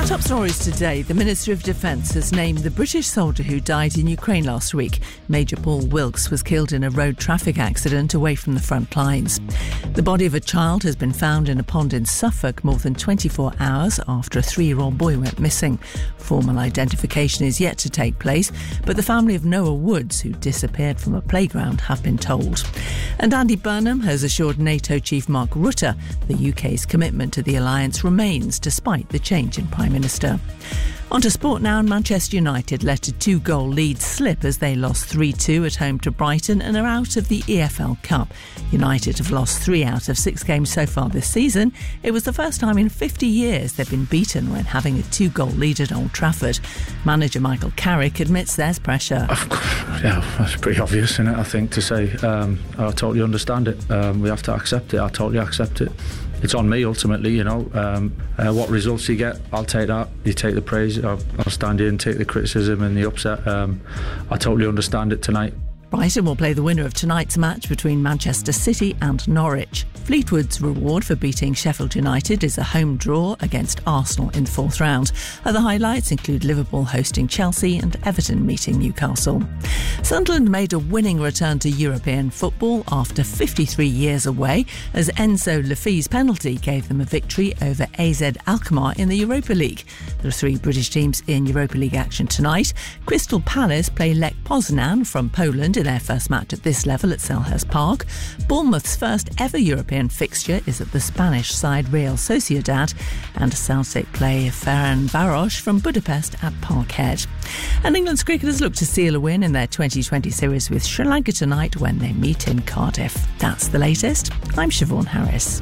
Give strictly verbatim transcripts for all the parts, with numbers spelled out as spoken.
Top stories today. The Ministry of Defence has named the British soldier who died in Ukraine last week. Major Paul Wilkes was killed in a road traffic accident away from the front lines. The body of a child has been found in a pond in Suffolk more than twenty-four hours after a three-year-old boy went missing. Formal identification is yet to take place, but the family of Noah Woods, who disappeared from a playground, have been told. And Andy Burnham has assured NATO Chief Mark Rutte the U K's commitment to the alliance remains despite the change in Prime Minister. On to sport now, and Manchester United let a two-goal lead slip as they lost three two at home to Brighton and are out of the E F L Cup. United have lost three out of six games so far this season. It was the first time in fifty years they've been beaten when having a two-goal lead at Old Trafford. Manager Michael Carrick admits there's pressure. Yeah, that's pretty obvious, isn't it, I think, to say. Um, I totally understand it. Um, we have to accept it. I totally accept it. It's on me ultimately, you know. Um, uh, what results you get, I'll take that. You take the praise, I'll, I'll stand in and take the criticism and the upset. Um, I totally understand it tonight. Brighton will play the winner of tonight's match between Manchester City and Norwich. Fleetwood's reward for beating Sheffield United is a home draw against Arsenal in the fourth round. Other highlights include Liverpool hosting Chelsea and Everton meeting Newcastle. Sunderland made a winning return to European football after fifty-three years away, as Enzo Lefi's penalty gave them a victory over A Z Alkmaar in the Europa League. There are three British teams in Europa League action tonight. Crystal Palace play Lech Poznan from Poland in their first match at this level at Selhurst Park. Bournemouth's first ever European fixture is at the Spanish side Real Sociedad, and Celtic play Ferencváros from Budapest at Parkhead. And England's cricketers look to seal a win in their twenty twenty series with Sri Lanka tonight when they meet in Cardiff. That's the latest. I'm Siobhan Harris.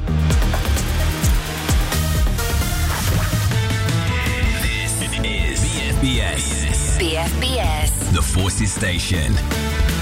This is B F B S. B F B S. The Forces Station.